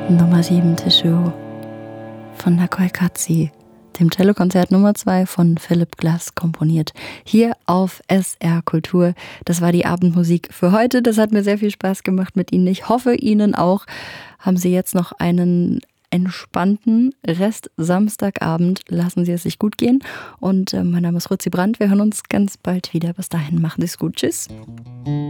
Nummer 7 Tissue von Nakoi Katsi, dem Cellokonzert Nummer 2 von Philipp Glass komponiert. Hier auf SR Kultur. Das war die Abendmusik für heute. Das hat mir sehr viel Spaß gemacht mit Ihnen. Ich hoffe, Ihnen auch. Haben Sie jetzt noch einen entspannten Rest Samstagabend. Lassen Sie es sich gut gehen. Und mein Name ist Ruzi Brandt. Wir hören uns ganz bald wieder. Bis dahin, machen Sie es gut. Tschüss.